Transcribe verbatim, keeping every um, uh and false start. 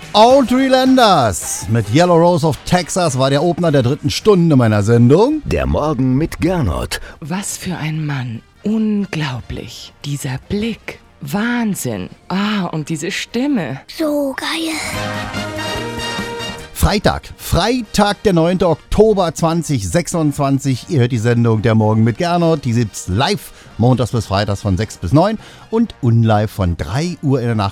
Audrey Landers mit Yellow Rose of Texas war der Opener der dritten Stunde meiner Sendung. Der Morgen mit Gernot. Was für ein Mann. Unglaublich. Dieser Blick. Wahnsinn. Ah, und diese Stimme. So geil. Freitag, Freitag, der neunte Oktober zweitausendsechsundzwanzig. Ihr hört die Sendung Der Morgen mit Gernot. Die gibt's live montags bis freitags von sechs bis neun und unlive von drei Uhr in der Nacht